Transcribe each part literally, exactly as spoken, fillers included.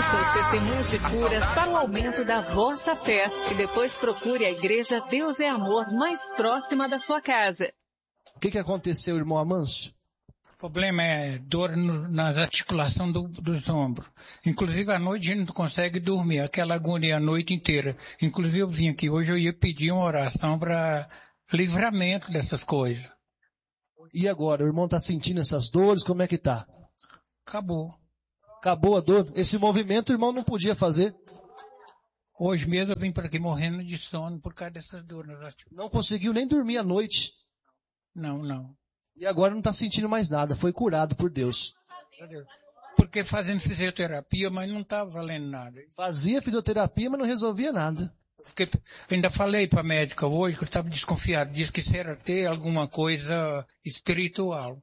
seus testemunhos de curas para o aumento da vossa fé e depois procure a Igreja Deus é Amor mais próxima da sua casa. O que, que aconteceu, irmão Amâncio? O problema é dor no, nas articulações do, dos ombros. Inclusive, à noite a gente não consegue dormir, aquela agonia a noite inteira. Inclusive, eu vim aqui hoje, eu ia pedir uma oração para livramento dessas coisas. E agora, o irmão está sentindo essas dores, como é que tá? Acabou. Acabou a dor? Esse movimento o irmão não podia fazer? Hoje mesmo eu vim para aqui morrendo de sono por causa dessas dores. Não conseguiu nem dormir à noite? Não, não. E agora não está sentindo mais nada, foi curado por Deus. Porque fazendo fisioterapia, mas não estava valendo nada. Fazia fisioterapia, mas não resolvia nada. Porque eu ainda falei para a médica hoje que eu estava desconfiado, disse que isso era ter alguma coisa espiritual.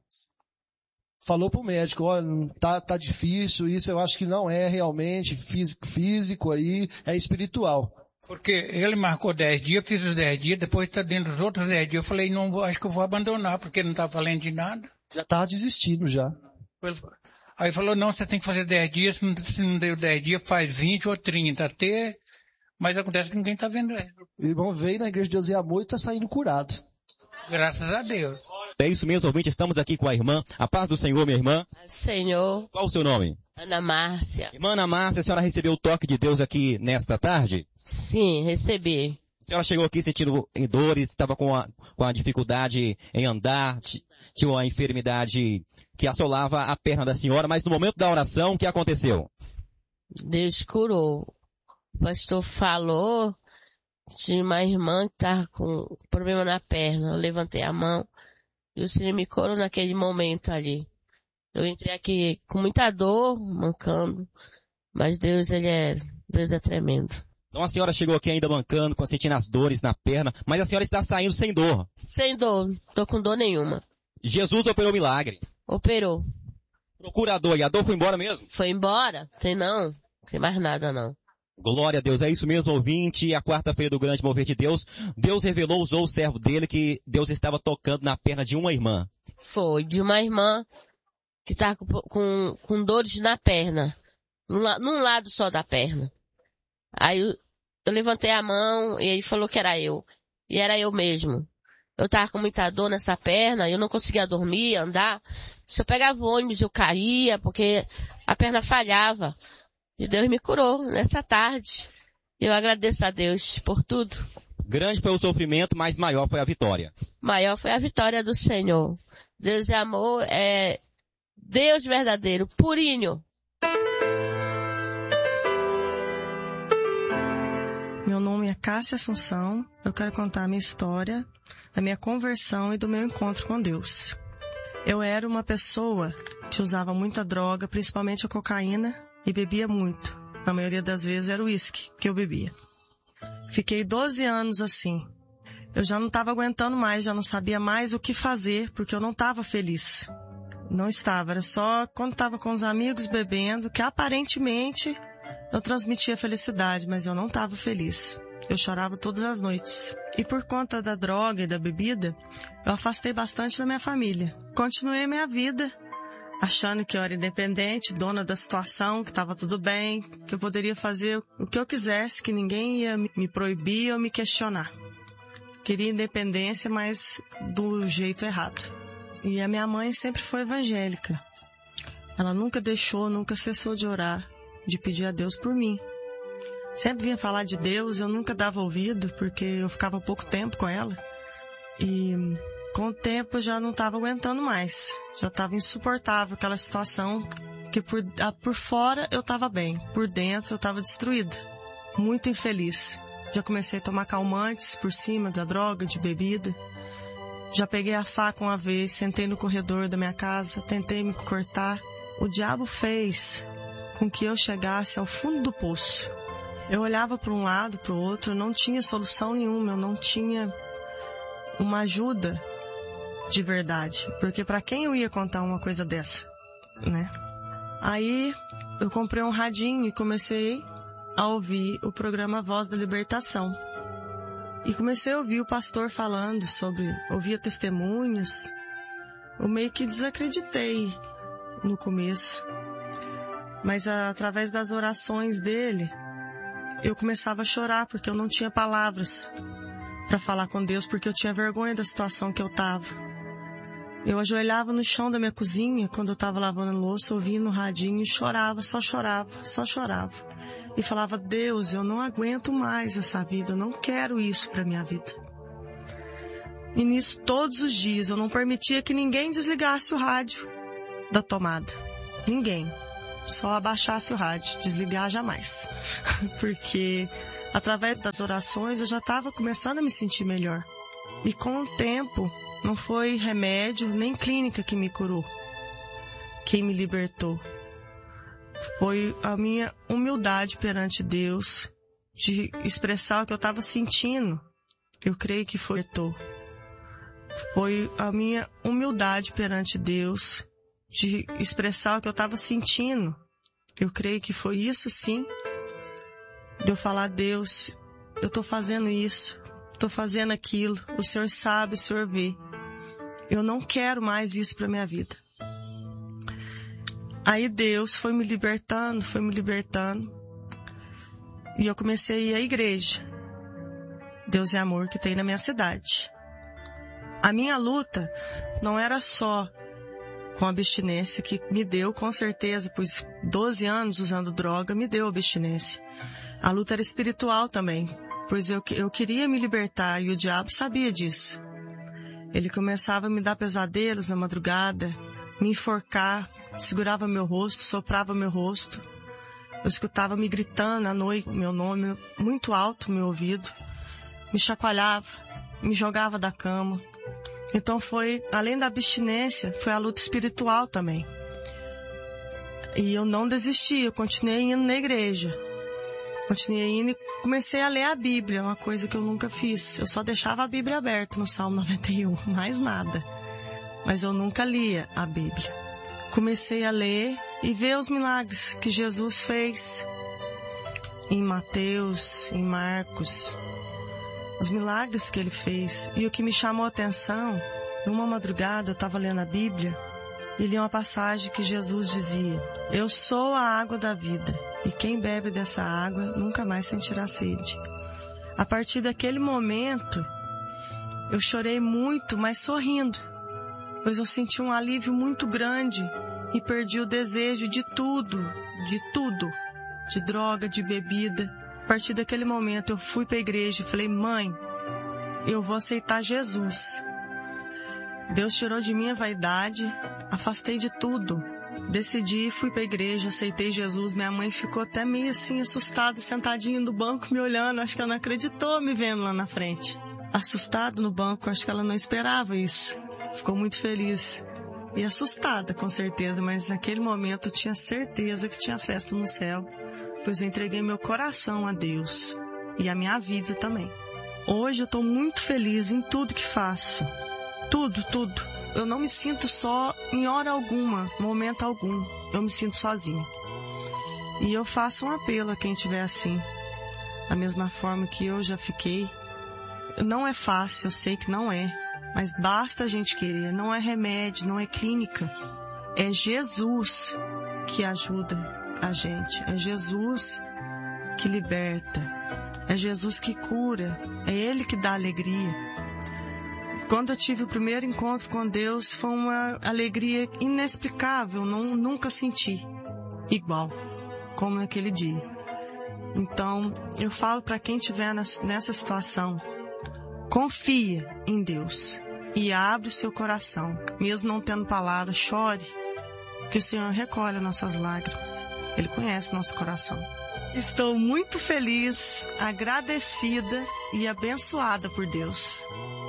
Falou para o médico, olha, tá, tá difícil, isso eu acho que não é realmente físico, físico aí, é espiritual. Porque ele marcou dez dias, fiz os dez dias, depois está dentro dos outros dez dias. Eu falei, não vou, acho que eu vou abandonar, porque não está valendo de nada. Já estava desistindo já. Aí falou, não, você tem que fazer dez dias, se não, se não deu dez dias, faz vinte ou trinta, até, mas acontece que ninguém está vendo. O irmão veio na Igreja de Deus e Amor e está saindo curado. Graças a Deus. É isso mesmo, ouvinte, estamos aqui com a irmã. A paz do Senhor, minha irmã. Senhor. Qual o seu nome? Ana Márcia. Irmã Ana Márcia, a senhora recebeu o toque de Deus aqui nesta tarde? Sim, recebi. A senhora chegou aqui sentindo dores, estava com a, com a dificuldade em andar, tinha uma enfermidade que assolava a perna da senhora, mas no momento da oração, o que aconteceu? Deus curou. O pastor falou, tinha uma irmã que estava com problema na perna. Eu levantei a mão e o Senhor me curou naquele momento ali. Eu entrei aqui com muita dor, mancando, mas Deus, ele é, Deus é tremendo. Então a senhora chegou aqui ainda mancando, sentindo as dores na perna, mas a senhora está saindo sem dor. Sem dor, tô com dor nenhuma. Jesus operou milagre. Operou. Procura a dor, e a dor foi embora mesmo? Foi embora? Tem não, tem mais nada não. Glória a Deus, é isso mesmo, ouvinte. A quarta-feira do grande mover de Deus, Deus revelou, usou o servo dele que Deus estava tocando na perna de uma irmã. Foi, de uma irmã que estava com, com, com dores na perna, num, num lado só da perna. Aí eu, eu levantei a mão e ele falou que era eu. E era eu mesmo. Eu tava com muita dor nessa perna, eu não conseguia dormir, andar. Se eu pegava o ônibus, eu caía, porque a perna falhava. E Deus me curou nessa tarde. Eu agradeço a Deus por tudo. Grande foi o sofrimento, mas maior foi a vitória. Maior foi a vitória do Senhor. Deus é amor, é Deus verdadeiro, purinho. Meu nome é Cássia Assunção. Eu quero contar a minha história, da minha conversão e do meu encontro com Deus. Eu era uma pessoa que usava muita droga, principalmente a cocaína, e bebia muito. Na maioria das vezes era o uísque que eu bebia. Fiquei doze anos assim. Eu já não estava aguentando mais, já não sabia mais o que fazer, porque eu não estava feliz. Não estava, era só quando estava com os amigos bebendo, que aparentemente eu transmitia felicidade, mas eu não estava feliz. Eu chorava todas as noites. E por conta da droga e da bebida, eu afastei bastante da minha família. Continuei minha vida, achando que eu era independente, dona da situação, que estava tudo bem, que eu poderia fazer o que eu quisesse, que ninguém ia me proibir ou me questionar. Queria independência, mas do jeito errado. E a minha mãe sempre foi evangélica. Ela nunca deixou, nunca cessou de orar, de pedir a Deus por mim. Sempre vinha falar de Deus, eu nunca dava ouvido, porque eu ficava pouco tempo com ela. E com o tempo eu já não estava aguentando mais. Já estava insuportável aquela situação, que por, por fora eu estava bem, por dentro eu estava destruída, muito infeliz. Já comecei a tomar calmantes por cima da droga, de bebida. Já peguei a faca uma vez, sentei no corredor da minha casa, tentei me cortar. O diabo fez com que eu chegasse ao fundo do poço. Eu olhava para um lado, para o outro, não tinha solução nenhuma, eu não tinha uma ajuda de verdade. Porque para quem eu ia contar uma coisa dessa, né? Aí eu comprei um radinho e comecei a ouvir o programa Voz da Libertação. E comecei a ouvir o pastor falando sobre, ouvia testemunhos. Eu meio que desacreditei no começo. Mas através das orações dele, eu começava a chorar porque eu não tinha palavras para falar com Deus, porque eu tinha vergonha da situação que eu estava. Eu ajoelhava no chão da minha cozinha quando eu estava lavando louça, ouvindo no radinho e chorava, só chorava, só chorava. E falava: Deus, eu não aguento mais essa vida, eu não quero isso para minha vida. E nisso, todos os dias, eu não permitia que ninguém desligasse o rádio da tomada. Ninguém. Só abaixasse o rádio, desligar jamais. Porque através das orações eu já estava começando a me sentir melhor. E com o tempo, não foi remédio nem clínica que me curou, quem me libertou. Foi a minha humildade perante Deus, de expressar o que eu estava sentindo. Eu creio que foi. Foi a minha humildade perante Deus, de expressar o que eu estava sentindo. Eu creio que foi isso sim, de eu falar: Deus, eu estou fazendo isso, estou fazendo aquilo, o Senhor sabe, o Senhor vê. Eu não quero mais isso para minha vida. Aí Deus foi me libertando, foi me libertando, e eu comecei a ir à igreja Deus é Amor, que tem na minha cidade. A minha luta não era só com a abstinência, que me deu, com certeza, pois doze anos usando droga, me deu abstinência. A luta era espiritual também, pois eu, eu queria me libertar e o diabo sabia disso. Ele começava a me dar pesadelos na madrugada, me enforcar, segurava meu rosto, soprava meu rosto. Eu escutava me gritando à noite meu nome, muito alto no meu ouvido. Me chacoalhava, me jogava da cama. Então foi, além da abstinência, foi a luta espiritual também. E eu não desisti, eu continuei indo na igreja. Continuei indo e comecei a ler a Bíblia, uma coisa que eu nunca fiz. Eu só deixava a Bíblia aberta no Salmo noventa e um, mais nada. Mas eu nunca lia a Bíblia. Comecei a ler e ver os milagres que Jesus fez em Mateus, em Marcos. Os milagres que ele fez. E o que me chamou a atenção, numa madrugada eu estava lendo a Bíblia e li uma passagem que Jesus dizia: eu sou a água da vida, e quem bebe dessa água nunca mais sentirá sede. A partir daquele momento, eu chorei muito, mas sorrindo, pois eu senti um alívio muito grande e perdi o desejo de tudo, de tudo, de droga, de bebida. A partir daquele momento eu fui para a igreja e falei: mãe, eu vou aceitar Jesus. Deus tirou de mim a vaidade, afastei de tudo. Decidi, fui para a igreja, aceitei Jesus. Minha mãe ficou até meio assim assustada, sentadinha no banco me olhando. Acho que ela não acreditou me vendo lá na frente. Assustada no banco, acho que ela não esperava isso. Ficou muito feliz. E assustada, com certeza, mas naquele momento eu tinha certeza que tinha festa no céu, pois eu entreguei meu coração a Deus e a minha vida também. Hoje eu estou muito feliz em tudo que faço. Tudo, tudo. Eu não me sinto só em hora alguma, momento algum. Eu me sinto sozinha. E eu faço um apelo a quem estiver assim, da mesma forma que eu já fiquei. Não é fácil, eu sei que não é, mas basta a gente querer. Não é remédio, não é clínica. É Jesus que ajuda a gente. É Jesus que liberta. É Jesus que cura. É Ele que dá alegria. Quando eu tive o primeiro encontro com Deus, foi uma alegria inexplicável. Não, nunca senti igual como naquele dia. Então, eu falo para quem estiver nessa situação: confia em Deus e abre o seu coração. Mesmo não tendo palavras, chore, que o Senhor recolhe nossas lágrimas. Ele conhece nosso coração. Estou muito feliz, agradecida e abençoada por Deus.